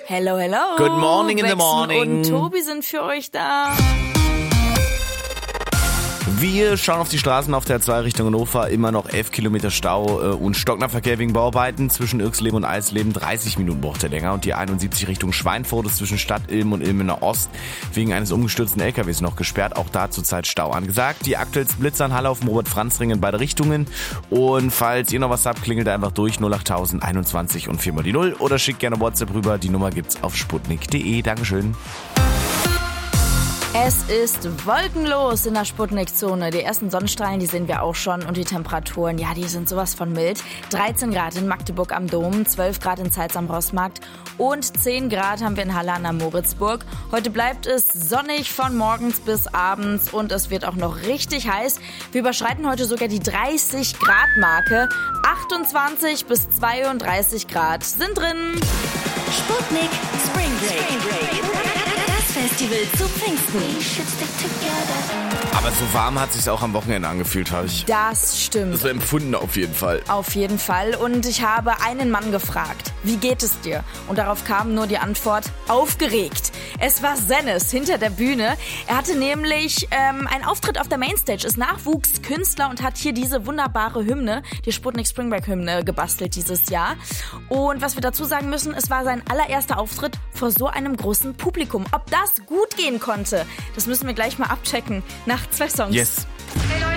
Hello, hello. Good morning in the Betzen morning. Und Tobi sind für euch da. Wir schauen auf die Straßen auf der 2 Richtung Hannover. Immer noch 11 Kilometer Stau und Stocknerverkehr wegen Bauarbeiten. Zwischen Irxleben und Eisleben 30 Minuten braucht er länger. Und die 71 Richtung Schweinfurt ist zwischen Stadt Ilm und Ilmener Ost wegen eines umgestürzten LKWs noch gesperrt. Auch da zurzeit Stau angesagt. Die aktuellsten Blitzanhalle auf dem Robert-Franz-Ring in beide Richtungen. Und falls ihr noch was habt, klingelt einfach durch 08000 21 und 4 mal die 0. Oder schickt gerne WhatsApp rüber. Die Nummer gibt's auf sputnik.de. Dankeschön. Es ist wolkenlos in der Sputnik-Zone. Die ersten Sonnenstrahlen, die sehen wir auch schon. Und die Temperaturen, ja, die sind sowas von mild. 13 Grad in Magdeburg am Dom, 12 Grad in Zeitz am Rossmarkt und 10 Grad haben wir in Halle an der Moritzburg. Heute bleibt es sonnig von morgens bis abends und es wird auch noch richtig heiß. Wir überschreiten heute sogar die 30 Grad Marke. 28 bis 32 Grad sind drin. Sputnik Spring Break. Das Festival zu Pfingsten. Aber so warm hat sich's auch am Wochenende angefühlt, habe ich. Das stimmt. So empfunden auf jeden Fall. Auf jeden Fall. Und ich habe einen Mann gefragt, wie geht es dir? Und darauf kam nur die Antwort, aufgeregt. Es war Sennes hinter der Bühne. Er hatte nämlich einen Auftritt auf der Mainstage, ist Nachwuchskünstler und hat hier diese wunderbare Hymne, die Sputnik Spring Break Hymne, gebastelt dieses Jahr. Und was wir dazu sagen müssen, es war sein allererster Auftritt vor so einem großen Publikum. Ob das gut gehen konnte, das müssen wir gleich mal abchecken nach 2 Songs. Yes.